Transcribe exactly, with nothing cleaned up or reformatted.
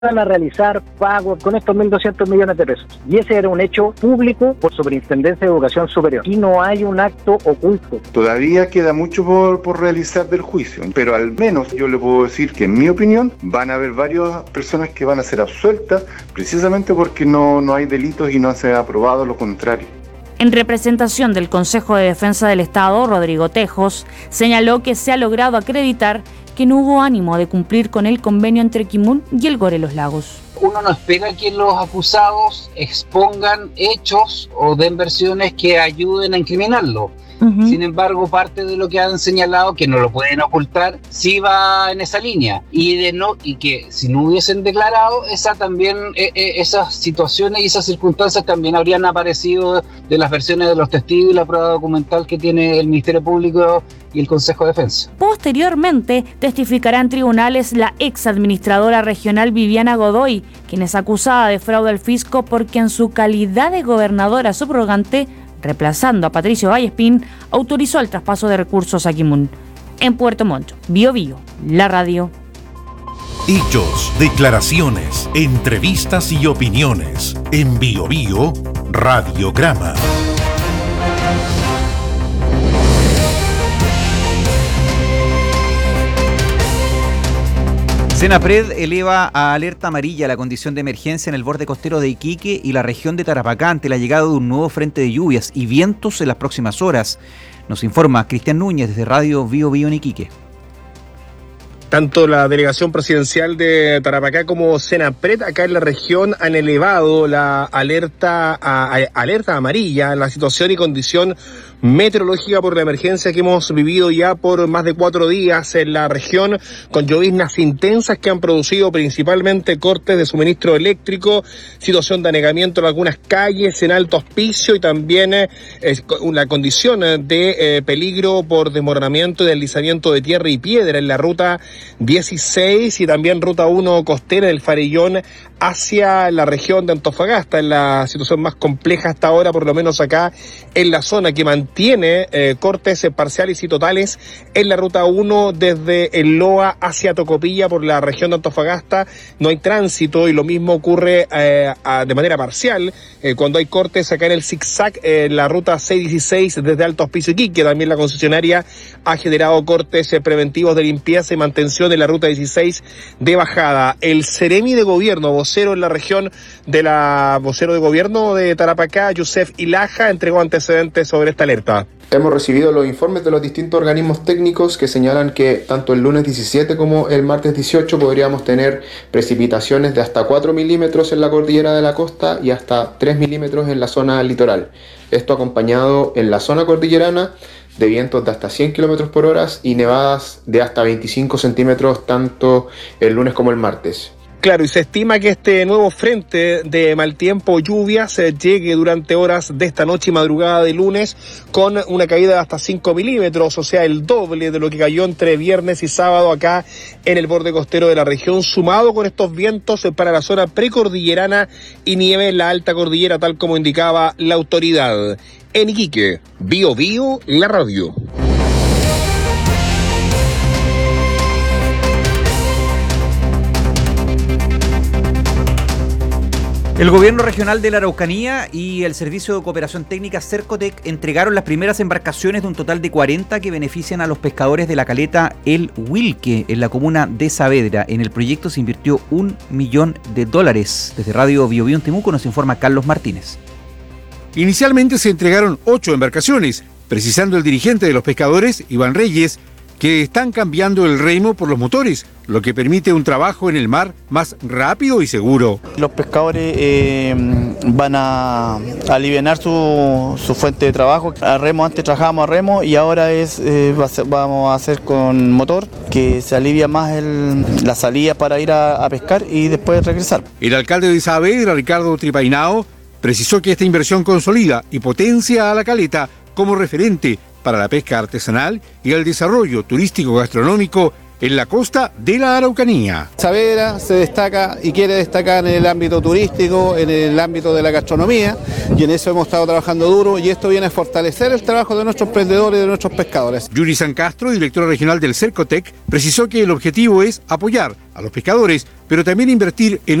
van a realizar pagos con estos mil doscientos millones de pesos. Y ese era un hecho público por Superintendencia de Educación Superior. Y no hay un acto oculto. Todavía queda mucho por, por realizar del juicio, pero al menos yo le puedo decir que en mi opinión van a haber varias personas que van a ser absueltas precisamente porque no, no hay delitos y no se ha probado lo contrario. En representación del Consejo de Defensa del Estado, Rodrigo Tejos señaló que se ha logrado acreditar que no hubo ánimo de cumplir con el convenio entre Kimun y el Gore Los Lagos. Uno no espera que los acusados expongan hechos o den versiones que ayuden a incriminarlo. Uh-huh. Sin embargo, parte de lo que han señalado, que no lo pueden ocultar, sí va en esa línea. Y de no y que si no hubiesen declarado, esa también eh, eh, esas situaciones y esas circunstancias también habrían aparecido de las versiones de los testigos y la prueba documental que tiene el Ministerio Público y el Consejo de Defensa. Posteriormente, testificará en tribunales la ex administradora regional Viviana Godoy, quien es acusada de fraude al fisco porque en su calidad de gobernadora subrogante, reemplazando a Patricio Vallespín, autorizó el traspaso de recursos a Kimun. En Puerto Montt, Bio Bio, la radio. Hechos, declaraciones, entrevistas y opiniones. En Bio Bio, Radiograma. Senapred eleva a alerta amarilla la condición de emergencia en el borde costero de Iquique y la región de Tarapacá ante la llegada de un nuevo frente de lluvias y vientos en las próximas horas. Nos informa Cristian Núñez desde Radio Bio Bio en Iquique. Tanto la delegación presidencial de Tarapacá como Senapred acá en la región han elevado la alerta a, a, alerta amarilla en la situación y condición meteorológica por la emergencia que hemos vivido ya por más de cuatro días en la región, con lloviznas intensas que han producido principalmente cortes de suministro eléctrico, situación de anegamiento en algunas calles, en Alto Hospicio y también eh, una condición de eh, peligro por desmoronamiento y deslizamiento de tierra y piedra en la ruta dieciséis y también ruta uno costera del Farellón hacia la región de Antofagasta, en la situación más compleja hasta ahora, por lo menos acá en la zona que mantiene eh, cortes parciales y totales en la ruta uno desde el Loa hacia Tocopilla por la región de Antofagasta. No hay tránsito y lo mismo ocurre eh, a, de manera parcial eh, cuando hay cortes acá en el zigzag en eh, la ruta seiscientos dieciséis desde Alto Hospicio Iquique. También la concesionaria ha generado cortes eh, preventivos de limpieza y mantención en la ruta dieciséis de bajada. El Ceremi de Gobierno, vocero en la región de la vocero de gobierno de Tarapacá, Yusef Ilaja, entregó antecedentes sobre esta alerta. Hemos recibido los informes de los distintos organismos técnicos que señalan que tanto el lunes diecisiete como el martes dieciocho podríamos tener precipitaciones de hasta cuatro milímetros en la cordillera de la costa y hasta tres milímetros en la zona litoral. Esto acompañado en la zona cordillerana de vientos de hasta cien kilómetros por hora y nevadas de hasta veinticinco centímetros tanto el lunes como el martes. Claro, y se estima que este nuevo frente de mal tiempo, lluvias, eh, llegue durante horas de esta noche y madrugada de lunes con una caída de hasta cinco milímetros, o sea, el doble de lo que cayó entre viernes y sábado acá en el borde costero de la región, sumado con estos vientos eh, para la zona precordillerana y nieve en la alta cordillera, tal como indicaba la autoridad. En Iquique, Bio Bio, la radio. El gobierno regional de la Araucanía y el Servicio de Cooperación Técnica Cercotec entregaron las primeras embarcaciones de un total de cuarenta que benefician a los pescadores de la caleta El Huilque en la comuna de Saavedra. En el proyecto se invirtió un millón de dólares. Desde Radio Bio Bio en Temuco nos informa Carlos Martínez. Inicialmente se entregaron ocho embarcaciones, precisando el dirigente de los pescadores, Iván Reyes, que están cambiando el remo por los motores, lo que permite un trabajo en el mar más rápido y seguro. Los pescadores eh, van a aliviar su, su fuente de trabajo. A remo, antes trabajábamos a remo y ahora es eh, vamos a hacer con motor, que se alivia más el, la salida para ir a, a pescar y después regresar. El alcalde de Saavedra, Ricardo Tripainao, precisó que esta inversión consolida y potencia a la caleta como referente para la pesca artesanal y el desarrollo turístico gastronómico en la costa de la Araucanía. Saavedra se destaca y quiere destacar en el ámbito turístico, en el ámbito de la gastronomía, y en eso hemos estado trabajando duro, y esto viene a fortalecer el trabajo de nuestros emprendedores y de nuestros pescadores. Yuri San Castro, directora regional del Cercotec, precisó que el objetivo es apoyar a los pescadores, pero también invertir en